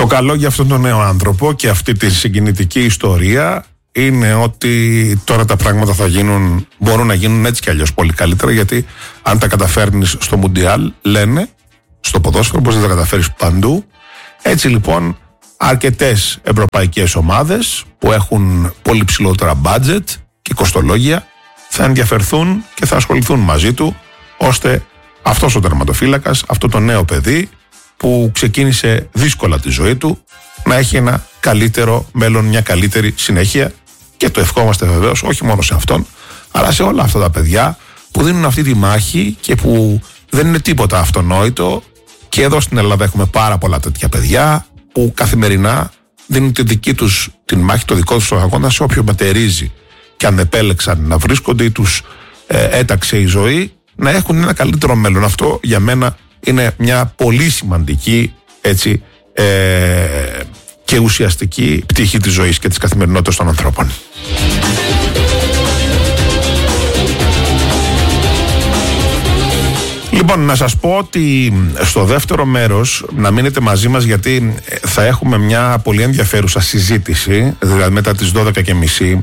Το καλό για αυτόν τον νέο άνθρωπο και αυτή τη συγκινητική ιστορία είναι ότι τώρα τα πράγματα μπορούν να γίνουν έτσι κι αλλιώς πολύ καλύτερα, γιατί αν τα καταφέρνεις στο Μουντιάλ, λένε, στο ποδόσφαιρο μπορείς να τα καταφέρεις παντού. Έτσι λοιπόν αρκετές ευρωπαϊκές ομάδες που έχουν πολύ ψηλότερα budget και κοστολόγια θα ενδιαφερθούν και θα ασχοληθούν μαζί του, ώστε αυτός ο τερματοφύλακας, αυτό το νέο παιδί που ξεκίνησε δύσκολα τη ζωή του, να έχει ένα καλύτερο μέλλον, μια καλύτερη συνέχεια, και το ευχόμαστε βεβαίως όχι μόνο σε αυτόν, αλλά σε όλα αυτά τα παιδιά που δίνουν αυτή τη μάχη και που δεν είναι τίποτα αυτονόητο. Και εδώ στην Ελλάδα έχουμε πάρα πολλά τέτοια παιδιά που καθημερινά δίνουν τη δική τους την μάχη, το δικό τους αγώνα, σε όποιο μετερίζει και αν επέλεξαν να βρίσκονται ή τους έταξε η ζωή, να έχουν ένα καλύτερο μέλλον. Αυτό για μένα είναι μια πολύ σημαντική και ουσιαστική πτυχή της ζωής και της καθημερινότητας των ανθρώπων. Λοιπόν, να σας πω ότι στο δεύτερο μέρος να μείνετε μαζί μας, γιατί θα έχουμε μια πολύ ενδιαφέρουσα συζήτηση, δηλαδή μετά τις 12:30,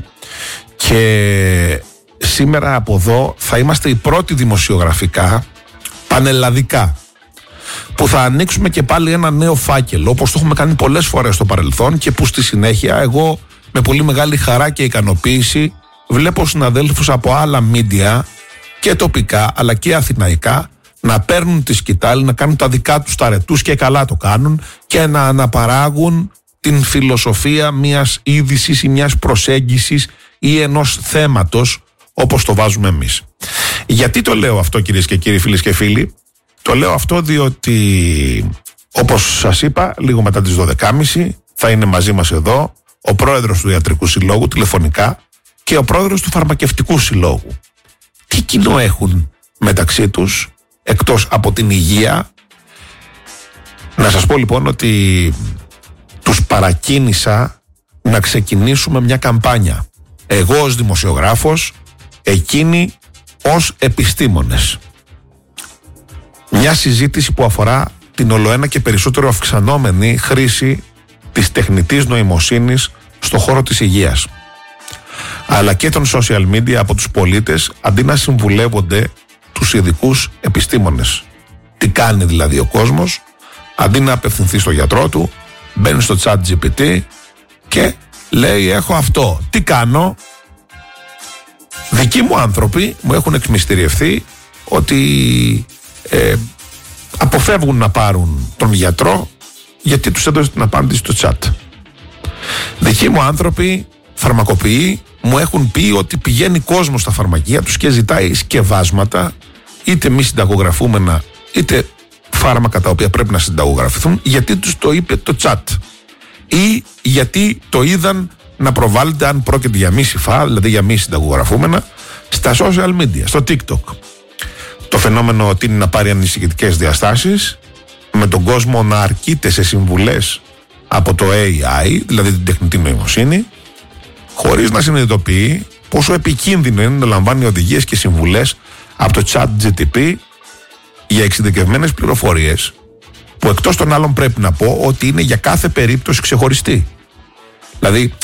και σήμερα από εδώ θα είμαστε οι πρώτοι δημοσιογραφικά πανελλαδικά που θα ανοίξουμε και πάλι ένα νέο φάκελο, όπως το έχουμε κάνει πολλές φορές στο παρελθόν, και που στη συνέχεια εγώ με πολύ μεγάλη χαρά και ικανοποίηση βλέπω συναδέλφους από άλλα μίντια και τοπικά αλλά και αθηναϊκά να παίρνουν τη σκητάλη, να κάνουν τα δικά τους τα ρετούς, και καλά το κάνουν, και να αναπαράγουν την φιλοσοφία μιας είδησης ή μιας προσέγγισης ή ενός θέματος, όπως το βάζουμε εμείς. Γιατί το λέω αυτό, κυρίες και κύριοι, φίλες και φίλοι? Το λέω αυτό διότι, όπως σας είπα, λίγο μετά τις 12:30 θα είναι μαζί μας εδώ ο πρόεδρος του Ιατρικού Συλλόγου τηλεφωνικά και ο πρόεδρος του Φαρμακευτικού Συλλόγου. Τι κοινό έχουν μεταξύ τους εκτός από την υγεία? Να σας πω λοιπόν ότι τους παρακίνησα να ξεκινήσουμε μια καμπάνια. Εγώ ως δημοσιογράφος, εκείνοι ως επιστήμονες. Μια συζήτηση που αφορά την ολοένα και περισσότερο αυξανόμενη χρήση της τεχνητής νοημοσύνης στον χώρο της υγείας, αλλά και των social media από τους πολίτες, αντί να συμβουλεύονται τους ειδικούς επιστήμονες. Τι κάνει δηλαδή ο κόσμος? Αντί να απευθυνθεί στο γιατρό του, μπαίνει στο chat GPT και λέει έχω αυτό. Τι κάνω? Δικοί μου άνθρωποι μου έχουν εκμυστηριευθεί ότι αποφεύγουν να πάρουν τον γιατρό γιατί τους έδωσε την απάντηση στο chat. Δικοί μου άνθρωποι φαρμακοποιοί μου έχουν πει ότι πηγαίνει κόσμο στα φαρμακεία τους και ζητάει σκευάσματα, είτε μη συνταγογραφούμενα είτε φάρμακα τα οποία πρέπει να συνταγογραφηθούν, γιατί τους το είπε το chat ή γιατί το είδαν να προβάλλεται, αν πρόκειται για μη συφά, δηλαδή για μη συνταγογραφούμενα, στα social media, στο TikTok. Το φαινόμενο τείνει να πάρει ανησυχητικές διαστάσεις, με τον κόσμο να αρκείται σε συμβουλές από το AI, δηλαδή την τεχνητή νοημοσύνη, χωρίς να συνειδητοποιεί πόσο επικίνδυνο είναι να λαμβάνει οδηγίες και συμβουλές από το ChatGPT για εξειδικευμένες πληροφορίες, που εκτός των άλλων πρέπει να πω ότι είναι για κάθε περίπτωση ξεχωριστή. Δηλαδή,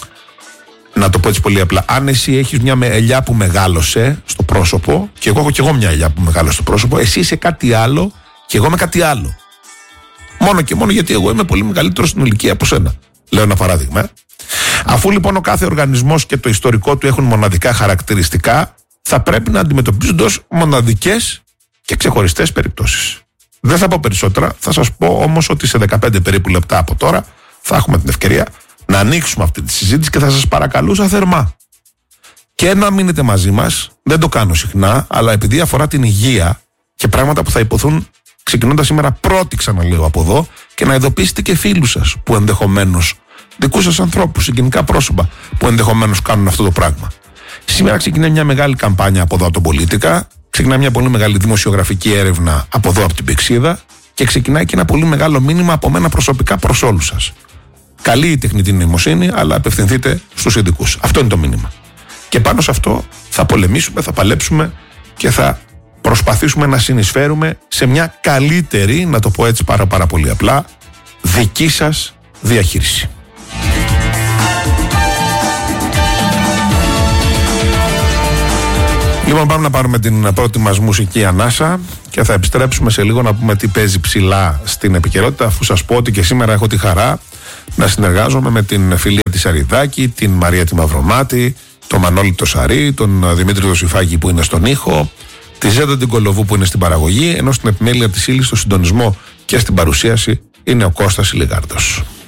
να το πω έτσι πολύ απλά, αν εσύ έχεις μια ελιά που μεγάλωσε στο πρόσωπο, και εγώ έχω και εγώ μια ελιά που μεγάλωσε στο πρόσωπο, εσύ είσαι κάτι άλλο και εγώ είμαι κάτι άλλο. Μόνο και μόνο γιατί εγώ είμαι πολύ μεγαλύτερο στην ηλικία από σένα. Λέω ένα παράδειγμα. Αφού λοιπόν ο κάθε οργανισμός και το ιστορικό του έχουν μοναδικά χαρακτηριστικά, θα πρέπει να αντιμετωπίζονται ως μοναδικές και ξεχωριστές περιπτώσεις. Δεν θα πω περισσότερα, θα σας πω όμως ότι σε 15 περίπου λεπτά από τώρα θα έχουμε την ευκαιρία να ανοίξουμε αυτή τη συζήτηση και θα σας παρακαλούσα θερμά και να μείνετε μαζί μας. Δεν το κάνω συχνά, αλλά επειδή αφορά την υγεία και πράγματα που θα υποθούν ξεκινώντας σήμερα πρώτοι, ξαναλέω από εδώ, και να ειδοποιήσετε και φίλους σας που ενδεχομένως, δικούς σας ανθρώπους, συγγενικά πρόσωπα που ενδεχομένως κάνουν αυτό το πράγμα. Σήμερα ξεκινάει μια μεγάλη καμπάνια από εδώ από τον Πολίτικα, ξεκινάει μια πολύ μεγάλη δημοσιογραφική έρευνα από εδώ από την Πυξίδα και ξεκινάει και ένα πολύ μεγάλο μήνυμα από μένα προσωπικά προς όλους σας. Καλή η τεχνητή νοημοσύνη, αλλά απευθυνθείτε στους ειδικούς. Αυτό είναι το μήνυμα. Και πάνω σε αυτό θα πολεμήσουμε, θα παλέψουμε και θα προσπαθήσουμε να συνεισφέρουμε σε μια καλύτερη, να το πω έτσι πάρα πολύ απλά, δική σας διαχείριση. Λοιπόν, πάμε να πάρουμε την πρώτη μας μουσική ανάσα και θα επιστρέψουμε σε λίγο να πούμε τι παίζει ψηλά στην επικαιρότητα, αφού σας πω ότι και σήμερα έχω τη χαρά να συνεργάζομαι με την Φιλία τη Σαριδάκη, την Μαρία τη Μαυρομάτη, τον Μανώλη το Σαρή, τον Δημήτρη το Σιφάκη που είναι στον ήχο, τη Ζέτα την Κολοβού που είναι στην παραγωγή, ενώ στην επιμέλεια της ύλης, στο συντονισμό και στην παρουσίαση είναι ο Κώστας Ηλιγάρδος.